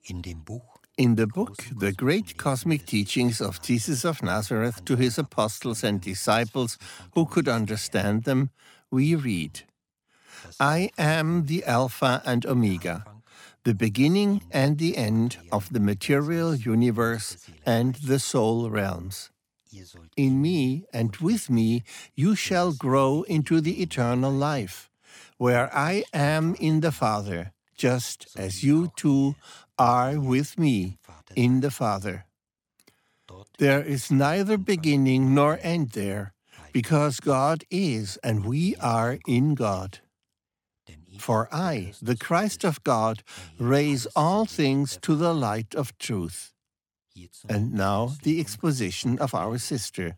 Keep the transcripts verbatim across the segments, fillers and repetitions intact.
In the book, The Great Cosmic Teachings of Jesus of Nazareth to His Apostles and Disciples Who Could Understand Them, we read, I am the Alpha and Omega, the beginning and the end of the material universe and the soul realms. In me and with me you shall grow into the eternal life, where I am in the Father, just as you too are with me in the Father. There is neither beginning nor end there, because God is and we are in God. For I, the Christ of God, raise all things to the light of truth. And now the exposition of our sister.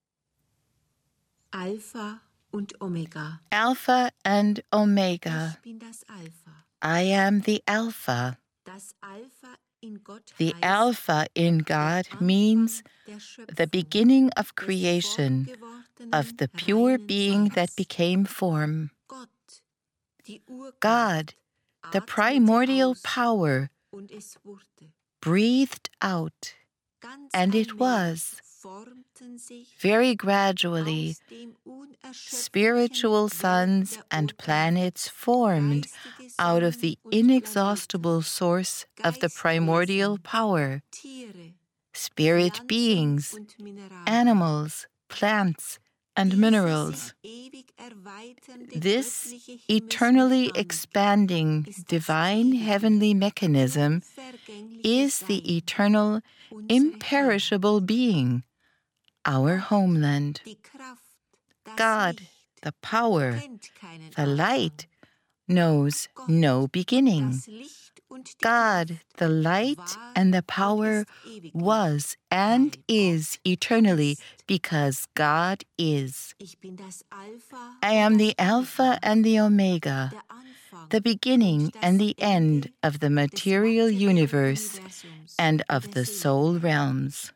Alpha und Omega. Alpha and Omega. Ich bin das Alpha. I am the Alpha. Das Alpha in Gott The heißt, Alpha in God der means Anfang der Schöpfung, the beginning of des creation, formgewordenen, of the pure reinen being that Seins. became form. Gott, die Urkraft, God, the atmete primordial aus power, und es wurde. breathed out, Ganz and it allmählich was. formten sich Very gradually, aus dem unerschöpflichen spiritual Quell suns der and Urkraft planets formed geistige out of Sonnen the und inexhaustible Planeten, source of the primordial Geistwesen, power, Tiere, spirit Pflanzen beings, und Mineralien. animals, plants, and Diese minerals. sich ewig erweiternde This göttliche eternally Himmelsmechanik expanding ist das divine ewige, heavenly mechanism unvergängliche is Sein, the eternal, unsere imperishable being, our homeland. Die Kraft, das God, Licht, the power, kennt keinen the Anfang. light, knows Gott, no beginning. das Licht und die God, Kraft the light war and the und power ist ewiglich, was and weil is Gott eternally ist. because God is. Ich bin das Alpha I und am das the Alpha Omega, and the Omega, der Anfang the beginning und das and the end Ende of the des material materiellen universe Universums and und of der the soul Seelenwelt. realms.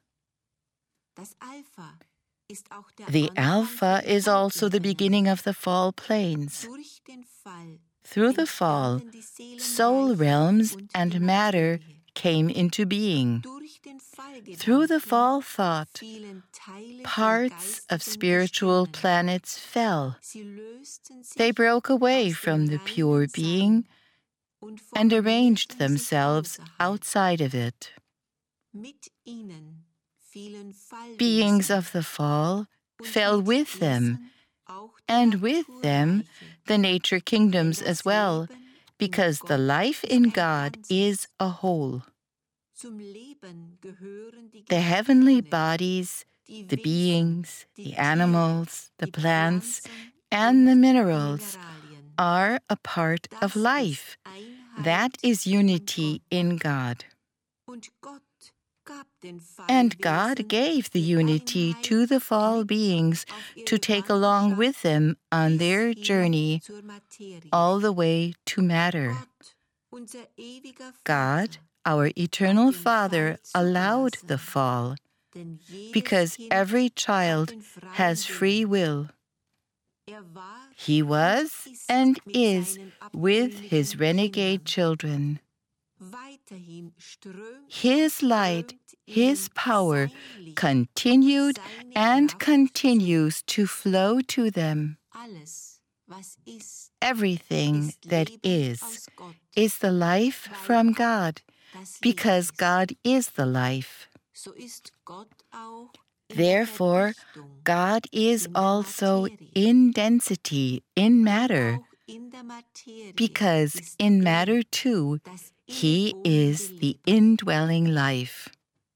Das Alpha ist auch der The Anfang Alpha der is also the Fallebenen. beginning of the fall planes. Durch den Fall Through the fall, entstanden die soul Seelenreiche realms und and die matter Materie. came into being. Durch den Fallgedanken Through the fall thought, fielen Teile der parts of geistigen spiritual Bestimmungen. planets fell. Sie lösten sich They broke away aus from dem the reinen pure being Sein und and arranged formierten sich themselves außerhalb. outside of it. Mit ihnen fielen Beings Fallwesen of the fall und fell mit with them, diesen auch die and with them Naturreiche. the nature kingdoms Denn as das well, Leben in because the Gott life ist in ein God Ganzes. is a whole. Zum Leben gehören die The heavenly Gestirne, bodies, die the Wesen, beings, die the Tiere, animals, the die plants, Pflanzen and und the die minerals Mineralien. are a part Das of life. ist Einheit That is und unity Gott. in God. Und Gott gab den And God Fallwesen gave the die unity Einheit to the fall mit beings auf ihre to take along with them on bis their hin journey zur Materie. all the way to matter. Gott, unser ewiger God, Vater, our eternal den Father, Fall allowed zugelassen, the fall denn jedes because Kind every hat child den freien has free Willen. will. Er war He und was ist and mit is seinen with abtrünnigen his renegade Kindern. children. Weiterhin strömt His und light, strömt His ihnen power sein Licht, continued seine and Kraft continues to flow to them. Alles, was ist, Everything ist that Leben is, aus Gott, is the life weil from Gott God, das because Leben ist. God is the life. So ist Gott auch in Therefore, der Verdichtung, God is in der also Materie. in density, in Denn matter, auch in der Materie because ist in er matter too, das He innewohnende is the Leben. indwelling life.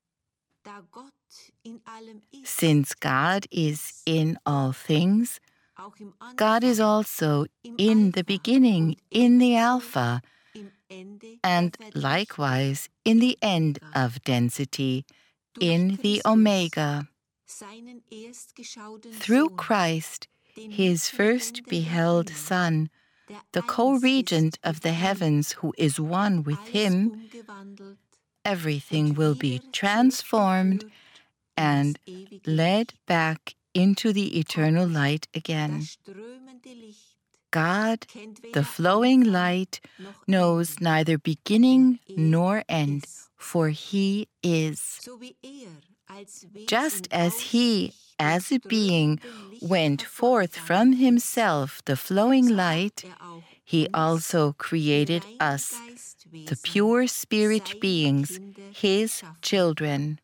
Da Gott in allem ist, Since God is in all things, auch im God is Anfang, also im in the Alpha beginning, und in the ebenso Alpha, im Ende and der Verdichtung. likewise in the end Omega. of density, Durch in the Christus, Omega. seinen erstgeschauten Through Sohn, Christ, den His first Mitregenten der beheld Himmel, Son, der the eins co-regent ist of mit the ihm, heavens, who is one with alles Him, umgewandelt everything und will be wieder transformed zurückgeführt in and das ewige led Licht. back into the eternal Gott, light again. das strömende Licht, God, the flowing light, knows neither beginning nor end, for he is. Just as he, as a being, went forth from himself, the flowing light, he also created us, the pure spirit beings, his children.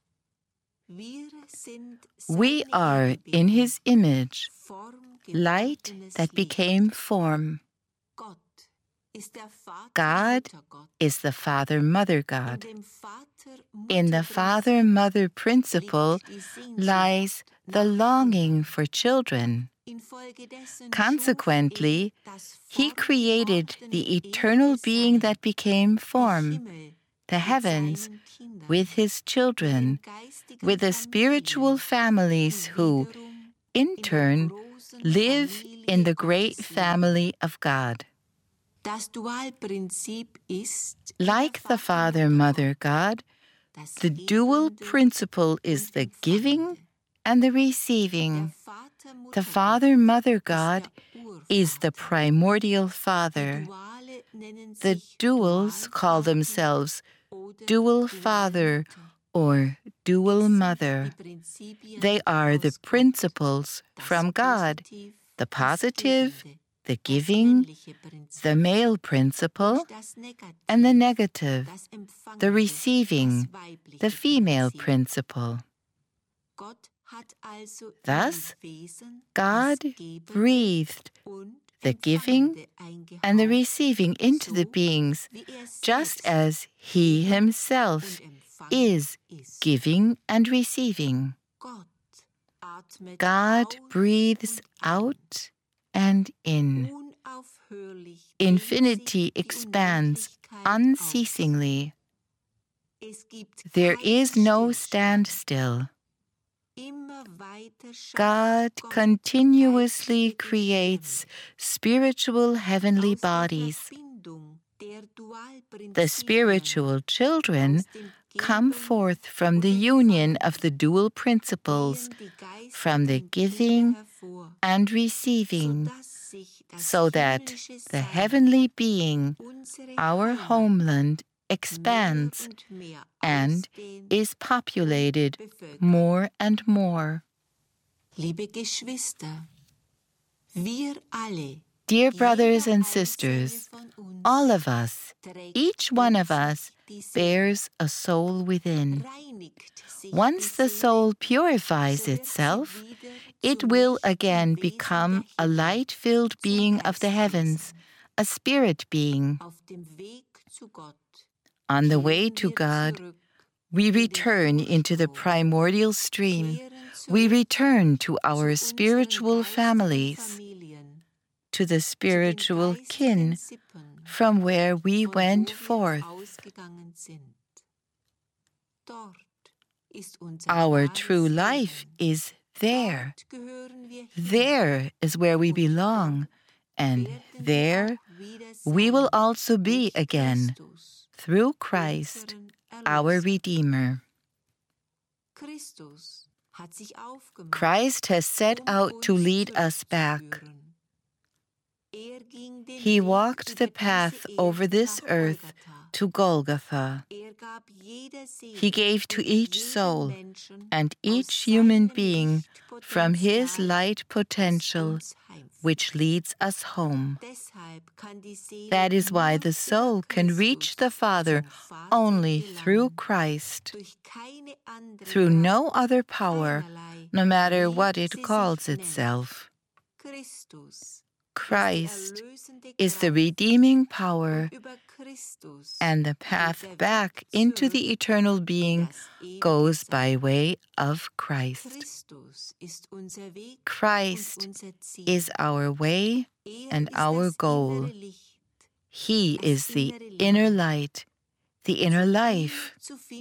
We are in his image, light that became form. God is the Father-Mother God. In the Father-Mother principle lies the longing for children. Consequently, he created the eternal being that became form, the heavens, with his children, with the spiritual families who, in turn, live in the great family of God. Like the Father-Mother God, the dual principle is the giving and the receiving. The Father-Mother God is the primordial Father. The duals call themselves dual Father or dual Mother. They are the principles from God, the positive, the giving, the male principle, and the negative, the receiving, the female principle. Thus, God breathed the giving and the receiving into the beings, just as he himself is giving and receiving. God breathes out and in. Infinity expands unceasingly. There is no standstill. God continuously creates spiritual heavenly bodies. The spiritual children come forth from the union of the dual principles, from the giving and receiving, so that the heavenly being, our homeland, expands and is populated more and more. Dear brothers and sisters, all of us, each one of us, bears a soul within. Once the soul purifies itself, it will again become a light-filled being of the heavens, a spirit being. On the way to God, we return into the primordial stream. We return to our spiritual families, to the spiritual kin from where we went forth. Our true life is there. There is where we belong, and there we will also be again, through Christ, our Redeemer. Christ has set out to lead us back. He walked the path over this earth to Golgotha. He gave to each soul and each human being from his light potential, which leads us home. That is why the soul can reach the Father only through Christ, through no other power, no matter what it calls itself. Christ is the redeeming power, and the path back into the eternal being goes by way of Christ. Christ is our way and our goal. He is the inner light, the inner life.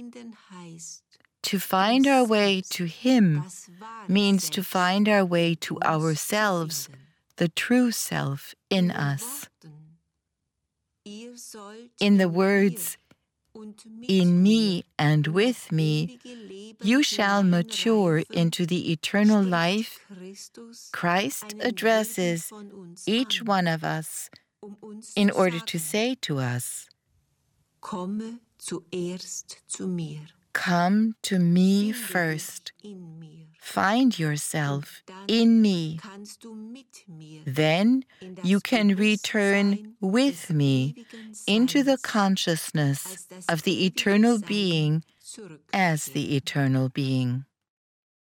To find our way to Him means to find our way to ourselves, the true self in us. In the words, in me and with me, you shall mature into the eternal life Christ addresses each one of us in order to say to us, Komme zuerst zu mir. Come to me first. Find yourself in me. Then you can return with me into the consciousness of the eternal being as the eternal being.